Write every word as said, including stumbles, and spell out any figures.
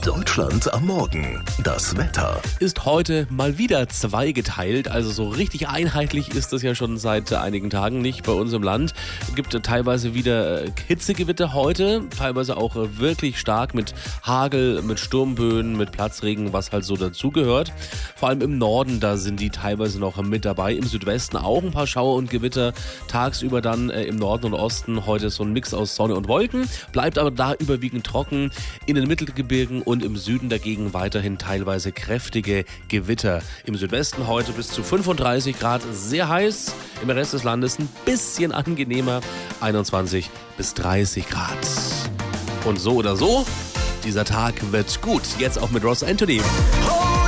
Deutschland am Morgen. Das Wetter. Ist heute mal wieder zweigeteilt, also so richtig einheitlich ist das ja schon seit einigen Tagen nicht bei uns im Land. Es gibt teilweise wieder Hitzegewitter heute, teilweise auch wirklich stark mit Hagel, mit Sturmböen, mit Platzregen, was halt so dazugehört. Vor allem im Norden, da sind die teilweise noch mit dabei. Im Südwesten auch ein paar Schauer und Gewitter. Tagsüber dann äh, im Norden und Osten heute so ein Mix aus Sonne und Wolken. Bleibt aber da überwiegend trocken. In den Mittelgebirgen und im Süden dagegen weiterhin teilweise kräftige Gewitter. Im Südwesten heute bis zu fünfunddreißig Grad, sehr heiß. Im Rest des Landes ein bisschen angenehmer, einundzwanzig bis dreißig Grad. Und so oder so, dieser Tag wird gut. Jetzt auch mit Ross Anthony. Oh!